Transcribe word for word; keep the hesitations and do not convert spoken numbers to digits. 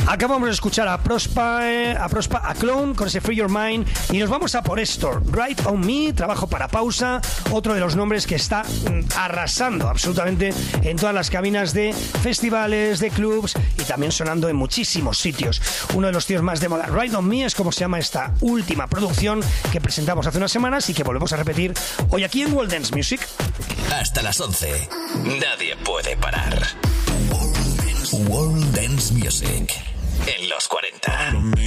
Acabamos de escuchar a Prospa, a Prospa, a Clone con ese Free Your Mind y nos vamos a por esto. Right on Me, trabajo para pausa, otro de los nombres que está arrasando absolutamente en todas las cabinas de festivales, de clubs y también sonando en muchísimos sitios. Uno de los tíos más de moda. Right on Me es como se llama esta última producción que presentamos hace unas semanas y que volvemos a repetir hoy aquí en World Dance Music. Hasta las once. Nadie puede parar. World Dance Music en los cuarenta.